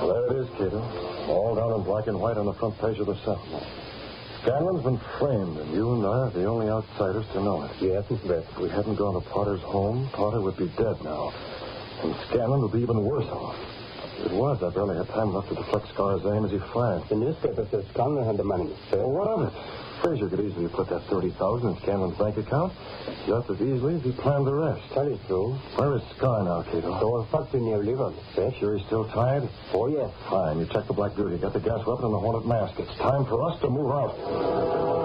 Well, there it is, Cato. All down in black and white on the front page of the Sentinel. Scanlon's been framed, and you and I are the only outsiders to know it. Yes, Mr. Brett. If we hadn't gone to Potter's home, Potter would be dead now. And Scanlon would be even worse off. It was. I barely had time enough to deflect Scar's aim as he fired. The newspaper says Scanlon had the money, sir. Well, what of it? Fraser could easily put that $30,000 in Scanlon's bank account just as easily as he planned the rest. Tell you true. Where is Scar now, Cato? So factory near Liver, sir. Sure he's still tied? Oh, yes. Fine. You check the Black Beauty. Get the gas weapon and the haunted mask. It's time for us to move out.